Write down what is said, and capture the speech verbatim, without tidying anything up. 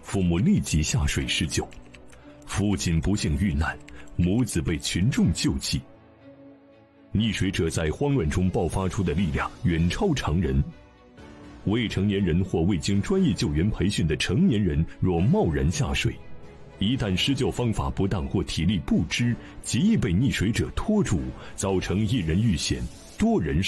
父母立即下水施救，父亲不幸遇难，母子被群众救济。溺水者在慌乱中爆发出的力量远超常人。未成年人或未经专业救援培训的成年人若贸然下水，一旦施救方法不当或体力不支，极易被溺水者拖住，造成一人遇险多人